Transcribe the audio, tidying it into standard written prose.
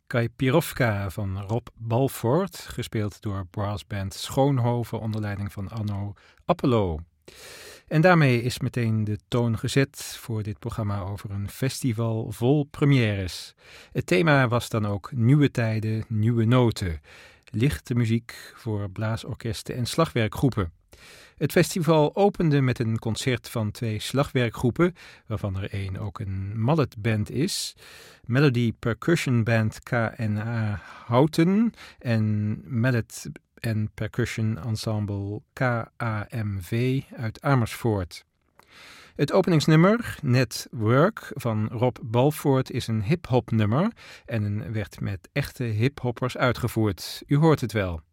Kajpirovka van Rob Balfourt, gespeeld door brassband Schoonhoven onder leiding van Anno Appelo. En daarmee is meteen de toon gezet voor dit programma over een festival vol premières. Het thema was dan ook Nieuwe Tijden, Nieuwe Noten. Lichte muziek voor blaasorkesten en slagwerkgroepen. Het festival opende met een concert van 2 slagwerkgroepen, waarvan er één ook een malletband is. Melody Percussion Band KNA Houten en Mallet en Percussion Ensemble KAMV uit Amersfoort. Het openingsnummer, Net Work, van Rob Balfourt is een hip-hop nummer en werd met echte hip-hoppers uitgevoerd. U hoort het wel.